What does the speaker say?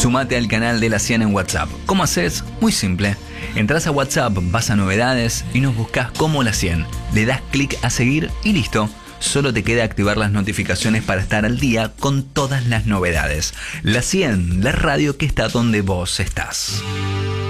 Sumate al canal de La 100 en WhatsApp. ¿Cómo haces? Muy simple. Entrás a WhatsApp, vas a novedades y nos buscas como La 100. Le das clic a seguir y listo. Solo te queda activar las notificaciones para estar al día con todas las novedades. La 100, la radio que está donde vos estás.